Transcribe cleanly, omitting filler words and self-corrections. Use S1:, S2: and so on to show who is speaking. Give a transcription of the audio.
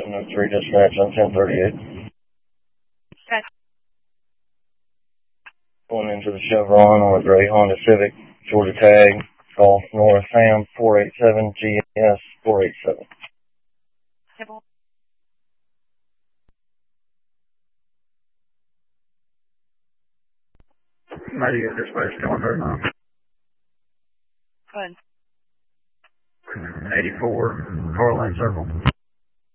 S1: 703 dispatch on 1038.
S2: Okay.
S1: Pulling into the Chevron on a gray Honda Civic, Georgia tag, Golf North Sam 487 GS 487.
S3: Maybe get dispatch going right now.
S2: Good.
S3: 84, Carline Circle.